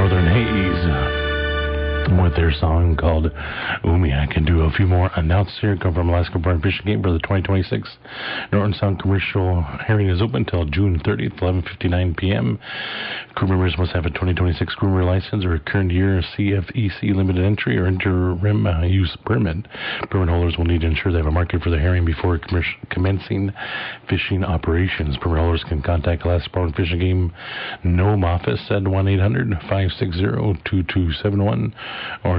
Northern Haze with their song called Umi. I can do a few more announcements here. Come from Alaska Bar and Fishing Game for the 2026 Norton Sound Commercial Herring is open until June 30th, 11:59 p.m. Crew members must have a 2026 crew member license or a current year CFEC limited entry or interim use permit. Permit holders will need to ensure they have a market for the herring before commencing fishing operations. Permit holders can contact Alaska Bar and Fishing Game Nome office at 1-800-560-2271 or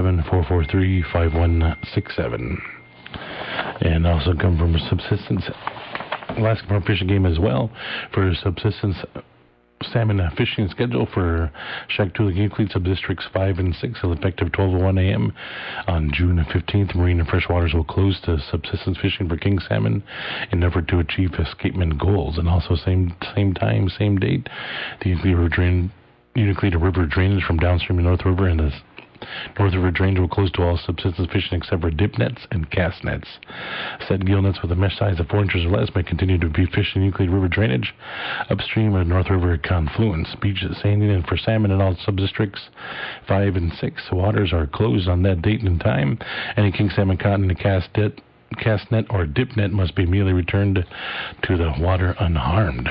907-443-5167. And also come from Subsistence Alaska Farm Fishing Game as well for subsistence salmon fishing schedule for Shaktoolik Euclid Subdistricts 5 and 6 effective 12:01 a.m. on June 15th. Marine and freshwaters will close to subsistence fishing for king salmon in an effort to achieve escapement goals. And also same time, same date, the Euclid River drainage from downstream to North River and the North River drainage will close to all subsistence fishing except for dip nets and cast nets. Set gill nets with a mesh size of 4 inches or less may continue to be fished in Euclid River drainage upstream of North River confluence. Beach sanding and for salmon in all subdistricts 5 and 6 waters are closed on that date and time. Any king salmon caught in a cast net or dip net must be immediately returned to the water unharmed.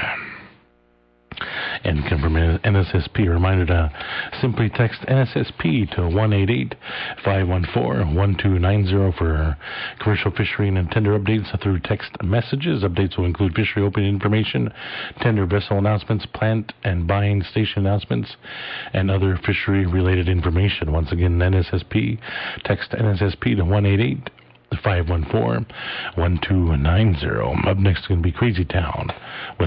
And come from NSSP. A reminder to simply text NSSP to 1-888-514-1290 for commercial fishery and tender updates through text messages. Updates will include fishery opening information, tender vessel announcements, plant and buying station announcements, and other fishery-related information. Once again, NSSP. Text NSSP to 1-888-514-1290. Up next is going to be Crazy Town with